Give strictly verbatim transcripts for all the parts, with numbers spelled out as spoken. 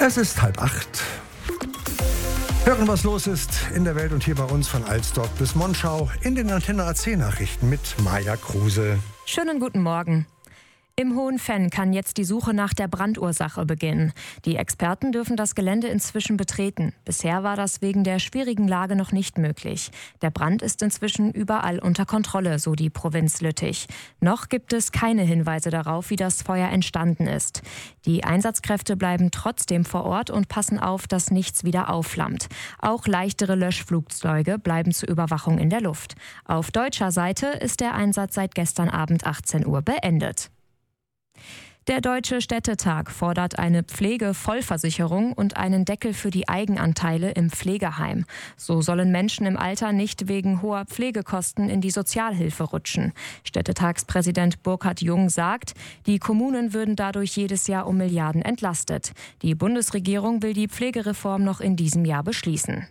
Es ist halb acht. Hören, was los ist in der Welt und hier bei uns von Alsdorf bis Monschau in den Antenne A C Nachrichten mit Maja Kruse. Schönen guten Morgen. Im Hohenfenn kann jetzt die Suche nach der Brandursache beginnen. Die Experten dürfen das Gelände inzwischen betreten. Bisher war das wegen der schwierigen Lage noch nicht möglich. Der Brand ist inzwischen überall unter Kontrolle, so die Provinz Lüttich. Noch gibt es keine Hinweise darauf, wie das Feuer entstanden ist. Die Einsatzkräfte bleiben trotzdem vor Ort und passen auf, dass nichts wieder aufflammt. Auch leichtere Löschflugzeuge bleiben zur Überwachung in der Luft. Auf deutscher Seite ist der Einsatz seit gestern Abend achtzehn Uhr beendet. Der Deutsche Städtetag fordert eine Pflegevollversicherung und einen Deckel für die Eigenanteile im Pflegeheim. So sollen Menschen im Alter nicht wegen hoher Pflegekosten in die Sozialhilfe rutschen. Städtetagspräsident Burkhard Jung sagt, die Kommunen würden dadurch jedes Jahr um Milliarden entlastet. Die Bundesregierung will die Pflegereform noch in diesem Jahr beschließen.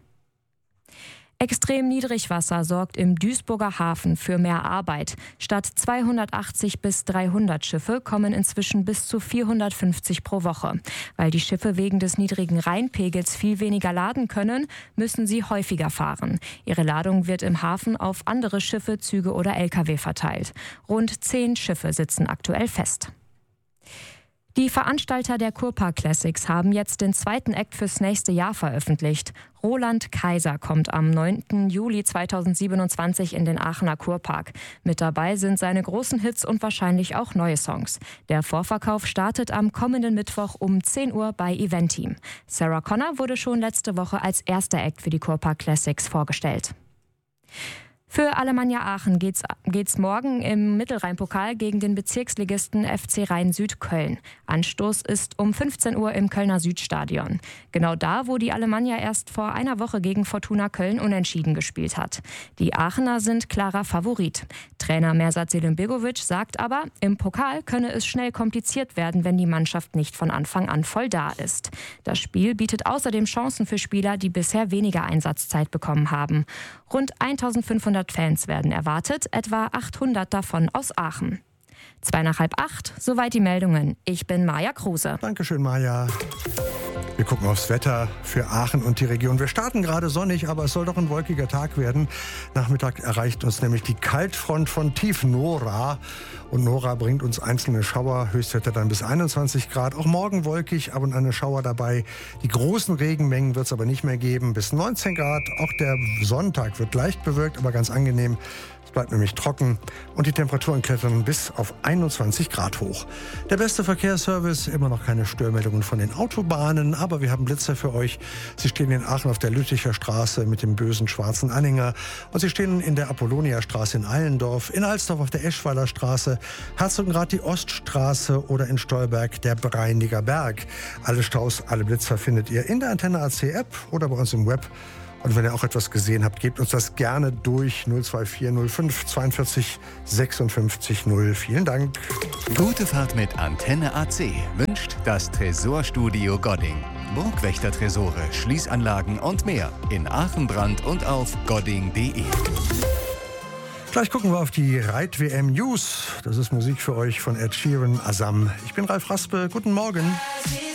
Extrem Niedrigwasser sorgt im Duisburger Hafen für mehr Arbeit. Statt zweihundertachtzig bis dreihundert Schiffe kommen inzwischen bis zu vierhundertfünfzig pro Woche. Weil die Schiffe wegen des niedrigen Rheinpegels viel weniger laden können, müssen sie häufiger fahren. Ihre Ladung wird im Hafen auf andere Schiffe, Züge oder L K W verteilt. Rund zehn Schiffe sitzen aktuell fest. Die Veranstalter der Kurpark Classics haben jetzt den zweiten Act fürs nächste Jahr veröffentlicht. Roland Kaiser kommt am neunten Juli zweitausendsiebenundzwanzig in den Aachener Kurpark. Mit dabei sind seine großen Hits und wahrscheinlich auch neue Songs. Der Vorverkauf startet am kommenden Mittwoch um zehn Uhr bei Eventeam. Sarah Connor wurde schon letzte Woche als erster Act für die Kurpark Classics vorgestellt. Für Alemannia Aachen geht's, geht's morgen im Mittelrhein-Pokal gegen den Bezirksligisten F C Rhein-Süd Köln. Anstoß ist um fünfzehn Uhr im Kölner Südstadion. Genau da, wo die Alemannia erst vor einer Woche gegen Fortuna Köln unentschieden gespielt hat. Die Aachener sind klarer Favorit. Trainer Mersat Selimbegovic sagt aber, im Pokal könne es schnell kompliziert werden, wenn die Mannschaft nicht von Anfang an voll da ist. Das Spiel bietet außerdem Chancen für Spieler, die bisher weniger Einsatzzeit bekommen haben. Rund eintausendfünfhundert Fans werden erwartet, etwa achthundert davon aus Aachen. Zwei nach halb acht, soweit die Meldungen. Ich bin Maja Kruse. Dankeschön, Maja. Wir gucken aufs Wetter für Aachen und die Region. Wir starten gerade sonnig, aber es soll doch ein wolkiger Tag werden. Nachmittag erreicht uns nämlich die Kaltfront von tief Nora. Und Nora bringt uns einzelne Schauer, Höchstwerte dann bis einundzwanzig Grad. Auch morgen wolkig, ab und an eine Schauer dabei. Die großen Regenmengen wird es aber nicht mehr geben. Bis neunzehn Grad. Auch der Sonntag wird leicht bewölkt, aber ganz angenehm. Es bleibt nämlich trocken und die Temperaturen klettern bis auf einundzwanzig Grad hoch. Der beste Verkehrsservice, immer noch keine Störmeldungen von den Autobahnen, aber wir haben Blitzer für euch. Sie stehen in Aachen auf der Lütticher Straße mit dem bösen schwarzen Anhänger und sie stehen in der Apollonia-Straße in Allendorf, in Alsdorf auf der Eschweiler Straße, Herzogenrath die Oststraße oder in Stolberg der Breiniger Berg. Alle Staus, alle Blitzer findet ihr in der Antenne A C App oder bei uns im Web. Und wenn ihr auch etwas gesehen habt, gebt uns das gerne durch null zwei vier null fünf zweiundvierzig sechsundfünfzig null. Vielen Dank. Gute Fahrt mit Antenne A C wünscht das Tresorstudio Godding. Burgwächter-Tresore, Schließanlagen und mehr in Aachen, Brand und auf godding punkt de. Gleich gucken wir auf die Reit-W M News. Das ist Musik für euch von Ed Sheeran, Asam. Ich bin Ralf Raspe. Guten Morgen.